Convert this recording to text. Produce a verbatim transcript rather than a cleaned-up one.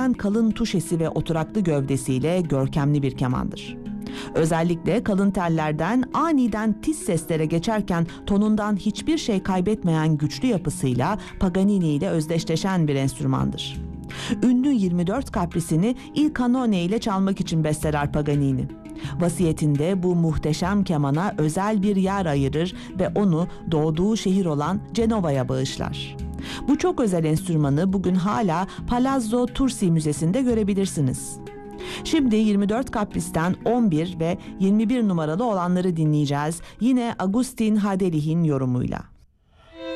Nispeten kalın tuşesi ve oturaklı gövdesiyle görkemli bir kemandır. Özellikle kalın tellerden aniden tiz seslere geçerken tonundan hiçbir şey kaybetmeyen güçlü yapısıyla Paganini ile özdeşleşen bir enstrümandır. Ünlü yirmi dört kaprisini Il Canone ile çalmak için besteler Paganini. Vasiyetinde bu muhteşem kemana özel bir yer ayırır ve onu doğduğu şehir olan Cenova'ya bağışlar. Bu çok özel enstrümanı bugün hala Palazzo Tursi Müzesi'nde görebilirsiniz. Şimdi yirmi dört kapristen on bir ve yirmi bir numaralı olanları dinleyeceğiz. Yine Agustin Haderih'in yorumuyla.